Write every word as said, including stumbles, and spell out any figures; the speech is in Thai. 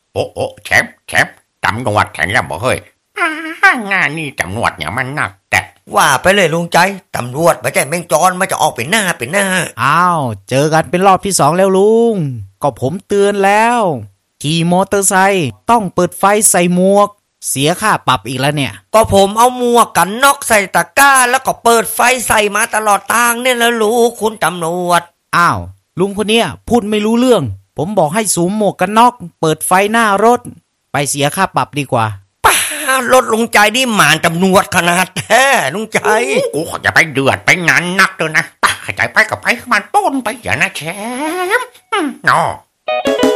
โอ้โอ้แชมป์แชมป์ตำรวจแข็งแล้วบอกเฮ้ยงานนี่ตำรวจเนี่ยมันหนักแต่ว่าไปเลยลุงใจตำรวจไม่ใช่แมงจรมันจะออกเป็นหน้าเป็นหน้าอ้าวเจอกันเป็นรอบที่สองแล้วลุงก็ผมเตือนแล้วขี่มอเตอร์ไซค์ต้องเปิดไฟใส่หมวกเสียค่าปรับอีกแล้วเนี่ยก็ผมเอาหมวกกันน็อกใส่ตะกร้าแล้วก็เปิดไฟใส่มาตลอดทางเนี่ยแล้วลูกคุณตำรวจอ้าวลุงคนเนี้ยพูดไม่รู้เรื่องผมบอกให้สวมหมวกกันน็อกเปิดไฟหน้ารถไปเสียค่าปรับดีกว่าป้ารถลุงใจนี่หมานตำรวจขนาดแท้ลุงใจกูขอจะไปเดือดไปงานนักเลยนะป้าใจไปกับไปมันต้นไปอย่านะแชมป์เนาะ